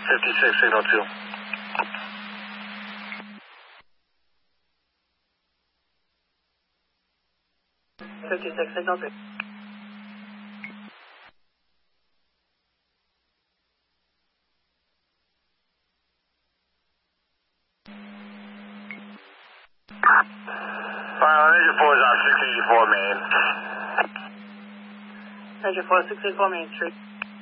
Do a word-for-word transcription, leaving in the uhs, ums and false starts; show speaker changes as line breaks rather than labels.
fifty-six, signal two.
fifty-six, signal two.
Final engine four is on six eighty-four Main.
Engine four, six eighty-four Main Street.